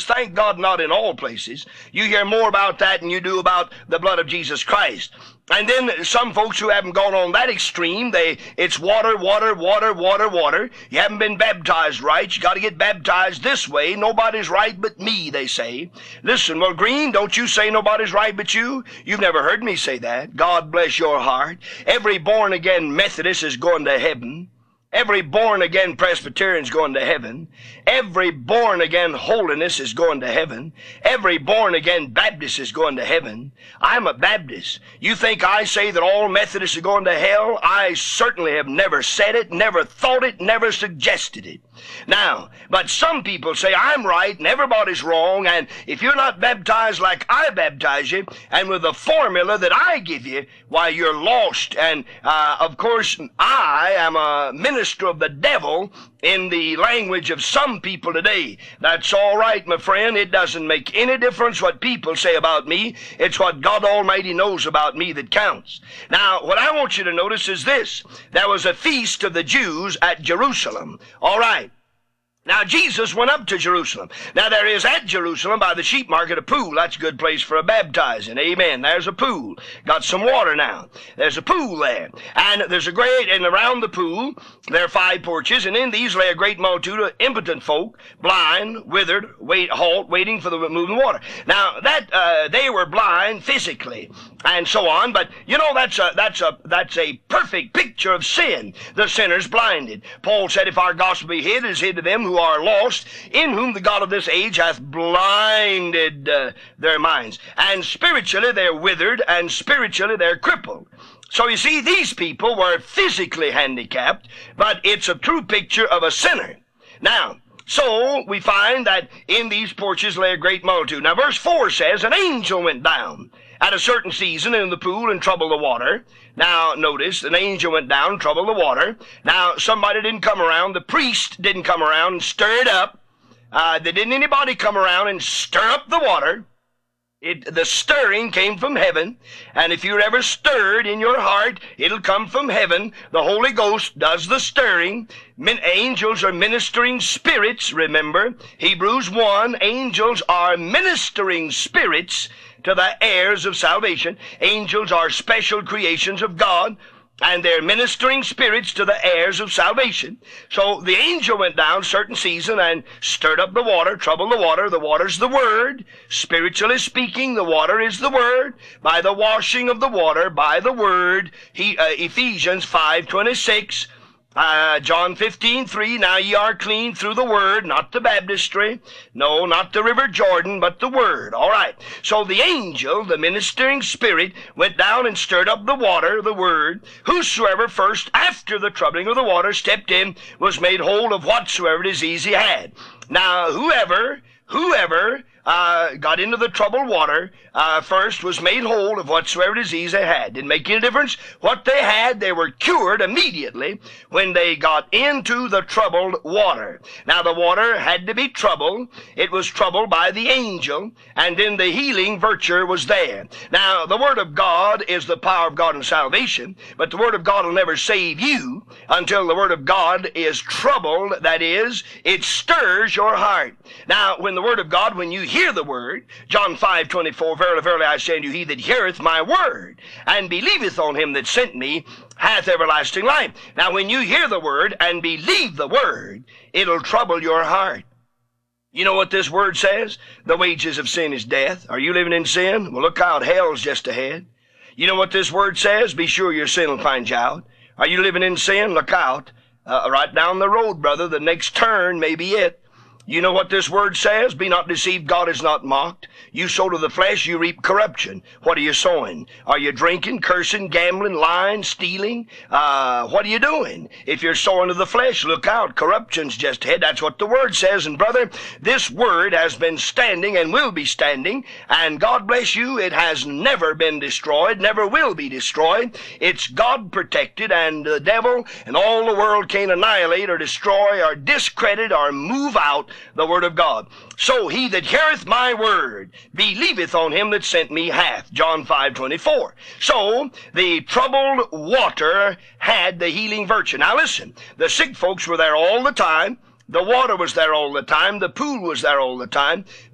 places. Thank God not in all places. You hear more about that than you do about the blood of Jesus Christ. And then some folks who haven't gone on that extreme, it's water, water, water, water, water. You haven't been baptized right. You got to get baptized this way. Nobody's right but me, they say. Listen, well, Green, don't you say nobody's right but you? You've never heard me say that. God bless your heart. Every born-again Methodist is going to heaven. Every born-again Presbyterian is going to heaven. Every born-again holiness is going to heaven. Every born-again Baptist is going to heaven. I'm a Baptist. You think I say that all Methodists are going to hell? I certainly have never said it, never thought it, never suggested it. Now, but some people say I'm right and everybody's wrong, and if you're not baptized like I baptize you, and with the formula that I give you, why, you're lost. And, of course, I am a minister of the devil in the language of some people today. That's all right, my friend. It doesn't make any difference what people say about me. It's what God Almighty knows about me that counts. Now, what I want you to notice is this. There was a feast of the Jews at Jerusalem. All right. Now, Jesus went up to Jerusalem. Now, there is at Jerusalem by the sheep market a pool. That's a good place for a baptizing. Amen. There's a pool. Got some water now. There's a pool there. And there's and around the pool, there are 5 porches, and in these lay a great multitude of impotent folk, blind, withered, waiting for the moving water. Now, they were blind physically, and so on, but, you know, that's a perfect picture of sin. The sinner's blinded. Paul said, if our gospel be hid, it is hid to them who are lost, in whom the God of this age hath blinded their minds. And spiritually they're withered, and spiritually they're crippled. So you see, these people were physically handicapped, but it's a true picture of a sinner. Now, so we find that in these porches lay a great multitude. Now verse 4 says, an angel went down at a certain season in the pool and troubled the water. Now, notice, an angel went down, troubled the water. Now, somebody didn't come around. The priest didn't come around and stir it up. Didn't anybody come around and stir up the water. The stirring came from heaven. And if you're ever stirred in your heart, it'll come from heaven. The Holy Ghost does the stirring. Angels are ministering spirits, remember. Hebrews 1, angels are ministering spirits to the heirs of salvation. Angels are special creations of God, and they're ministering spirits to the heirs of salvation. So the angel went down certain season and stirred up the water, troubled the water. The water's the Word. Spiritually speaking, the water is the Word. By the washing of the water, by the Word, Ephesians 5:26, John 15:3, now ye are clean through the Word, not the baptistry. No, not the river Jordan, but the Word. All right. So the angel, the ministering spirit, went down and stirred up the water, the Word. Whosoever first, after the troubling of the water, stepped in, was made whole of whatsoever disease he had. Now, whoever got into the troubled water first was made whole of whatsoever disease they had. Didn't make any difference what they had. They were cured immediately when they got into the troubled water. Now the water had to be troubled. It was troubled by the angel, and then the healing virtue was there. Now the Word of God is the power of God in salvation, but the Word of God will never save you until the Word of God is troubled. That is, it stirs your heart. Now when the Word of God, when you hear the Word, John 5:24, verily, verily, I say unto you, he that heareth my word, and believeth on him that sent me, hath everlasting life. Now, when you hear the Word and believe the Word, it'll trouble your heart. You know what this Word says? The wages of sin is death. Are you living in sin? Well, look out, hell's just ahead. You know what this Word says? Be sure your sin will find you out. Are you living in sin? Look out. Right down the road, brother, the next turn may be it. You know what this Word says? Be not deceived, God is not mocked. You sow to the flesh, you reap corruption. What are you sowing? Are you drinking, cursing, gambling, lying, stealing? What are you doing? If you're sowing to the flesh, look out. Corruption's just ahead. That's what the Word says. And brother, this Word has been standing and will be standing. And God bless you, it has never been destroyed, never will be destroyed. It's God protected, and the devil and all the world can't annihilate or destroy or discredit or move out the Word of God. So he that heareth my word, believeth on him that sent me, hath. John 5:24. So the troubled water had the healing virtue. Now listen, the sick folks were there all the time. The water was there all the time. The pool was there all the time.